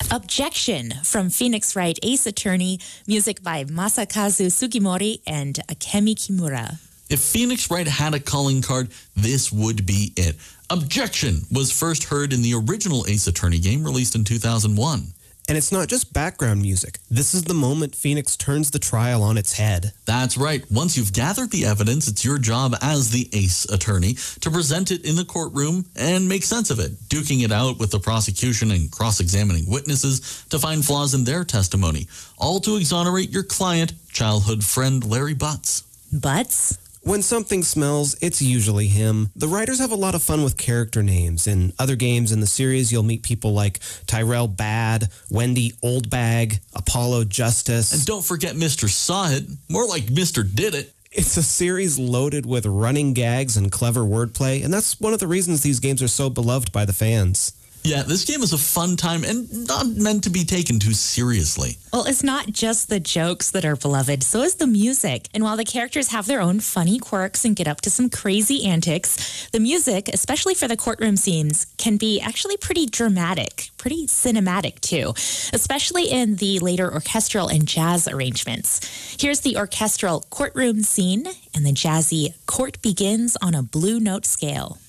Objection from Phoenix Wright Ace Attorney, music by Masakazu Sugimori and Akemi Kimura. If Phoenix Wright had a calling card, this would be it. Objection was first heard in the original Ace Attorney game released in 2001. And it's not just background music. This is the moment Phoenix turns the trial on its head. That's right. Once you've gathered the evidence, it's your job as the Ace Attorney to present it in the courtroom and make sense of it, duking it out with the prosecution and cross-examining witnesses to find flaws in their testimony, all to exonerate your client, childhood friend Larry Butts. Butts? When something smells, it's usually him. The writers have a lot of fun with character names. In other games in the series, you'll meet people like Tyrell Bad, Wendy Oldbag, Apollo Justice. And don't forget Mr. Saw It, more like Mr. Did It. It's a series loaded with running gags and clever wordplay, and that's one of the reasons these games are so beloved by the fans. Yeah, this game is a fun time and not meant to be taken too seriously. Well, it's not just the jokes that are beloved, so is the music. And while the characters have their own funny quirks and get up to some crazy antics, the music, especially for the courtroom scenes, can be actually pretty dramatic, pretty cinematic too, especially in the later orchestral and jazz arrangements. Here's the orchestral courtroom scene and the jazzy Court Begins on a Blue Note scale.